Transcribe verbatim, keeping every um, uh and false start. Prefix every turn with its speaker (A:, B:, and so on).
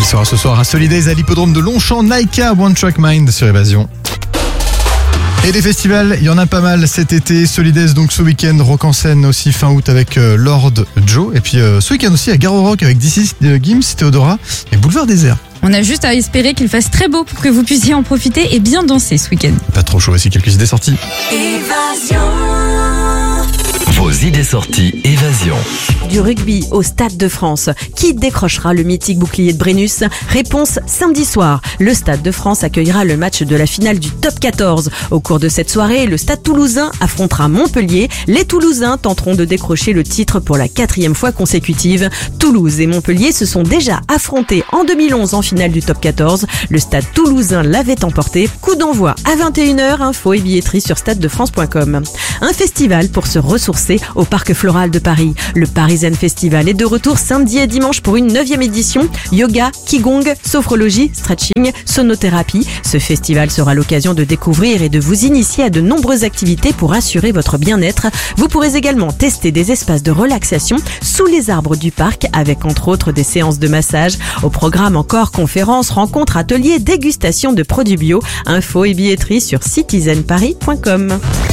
A: sera ce soir à Solidays à l'hippodrome de Longchamp. Naika, One Track Mind sur Évasion. Et des festivals, il y en a pas mal cet été. Solidays donc ce week-end, Rock en scène aussi fin août avec euh, Lord Joe. Et puis euh, ce week-end aussi à Garo Rock avec D C euh, Gims, Théodora et Boulevard Désert.
B: On a juste à espérer qu'il fasse très beau pour que vous puissiez en profiter et bien danser ce week-end.
A: Pas trop chaud aussi, quelques idées sorties.
C: Évasion.
D: Vos idées sorties, Évasion.
E: Du rugby au Stade de France. Qui décrochera le mythique bouclier de Brennus ? Réponse samedi soir. Le Stade de France accueillera le match de la finale du Top quatorze. Au cours de cette soirée, le Stade Toulousain affrontera Montpellier. Les Toulousains tenteront de décrocher le titre pour la quatrième fois consécutive. Toulouse et Montpellier se sont déjà affrontés en deux mille onze en finale du Top quatorze. Le Stade Toulousain l'avait emporté. Coup d'envoi à vingt et une heures. Info et billetterie sur stade de france point com. Un festival pour se ressourcer au Parc Floral de Paris. Le Parisian Festival est de retour samedi et dimanche pour une neuvième édition. Yoga, Qigong, sophrologie, stretching, sonothérapie. Ce festival sera l'occasion de découvrir et de vous initier à de nombreuses activités pour assurer votre bien-être. Vous pourrez également tester des espaces de relaxation sous les arbres du parc avec entre autres des séances de massage. Au programme encore conférences, rencontres, ateliers, dégustation de produits bio. Info et billetterie sur citizen paris point com.